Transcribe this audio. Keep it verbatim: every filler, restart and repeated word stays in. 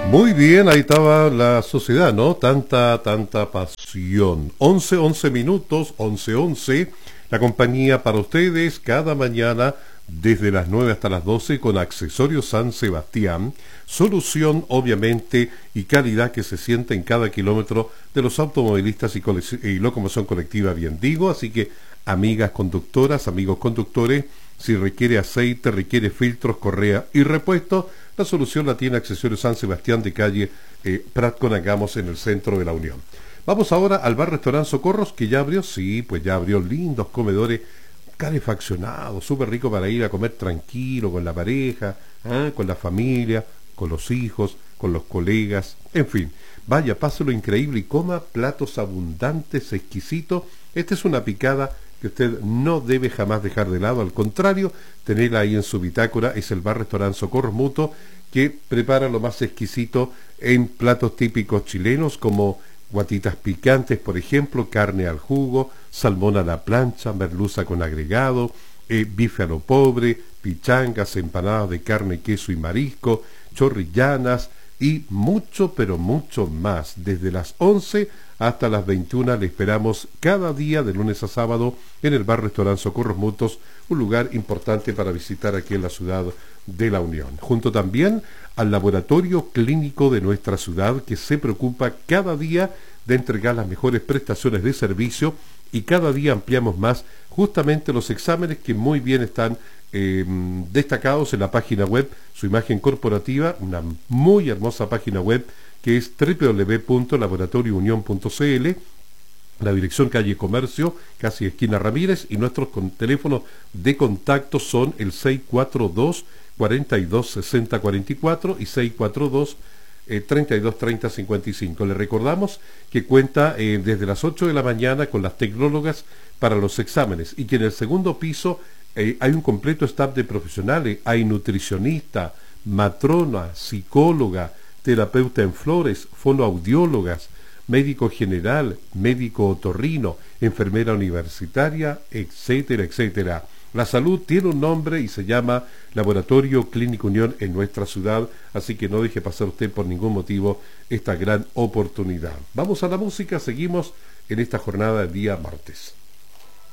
Muy bien, ahí estaba la sociedad, ¿no? Tanta, tanta pasión. Once, once minutos, once, once. La compañía para ustedes cada mañana desde las nueve hasta las doce con Accesorios San Sebastián. Solución, obviamente, y calidad que se siente en cada kilómetro de los automovilistas y, y locomoción colectiva, bien digo. Así que, amigas conductoras, amigos conductores, si requiere aceite, requiere filtros, correa y repuesto, la solución la tiene Accesorios San Sebastián de calle eh, Prat con Angamos en el centro de la Unión. Vamos ahora al bar restaurante Socorros, que ya abrió, sí, pues ya abrió lindos comedores calefaccionados, súper rico para ir a comer tranquilo con la pareja, ¿eh? Con la familia, con los hijos, con los colegas, en fin. Vaya, páselo increíble y coma platos abundantes, exquisitos. Esta es una picada que usted no debe jamás dejar de lado, al contrario, tenerla ahí en su bitácora. Es el bar restaurante Socorros Mutuo, que prepara lo más exquisito en platos típicos chilenos como guatitas picantes, por ejemplo, carne al jugo, salmón a la plancha, merluza con agregado, eh, bife a lo pobre, pichangas, empanadas de carne, queso y marisco, chorrillanas y mucho, pero mucho más. Desde las once hasta las veintiuna le esperamos cada día de lunes a sábado en el bar restaurante Socorros Mutuos, un lugar importante para visitar aquí en la ciudad de la Unión. Junto también al laboratorio clínico de nuestra ciudad, que se preocupa cada día de entregar las mejores prestaciones de servicio, y cada día ampliamos más justamente los exámenes que muy bien están eh, destacados en la página web, su imagen corporativa, una muy hermosa página web que es doble u doble u doble u punto laboratorio unión punto c l, la dirección calle Comercio, casi esquina Ramírez, y nuestros con teléfonos de contacto son el seis cuatro dos, cuatro dos, seis cero cuatro cuatro y seis cuatro dos, treinta y dos treinta cincuenta y cinco. Le recordamos que cuenta eh, desde las ocho de la mañana con las tecnólogas para los exámenes, y que en el segundo piso eh, hay un completo staff de profesionales. Hay nutricionista, matrona, psicóloga, terapeuta en flores, fonoaudiólogas, médico general, médico otorrino, enfermera universitaria, etcétera, etcétera. La salud tiene un nombre y se llama Laboratorio Clínico Unión en nuestra ciudad, así que no deje pasar usted por ningún motivo esta gran oportunidad. Vamos a la música, seguimos en esta jornada del día martes.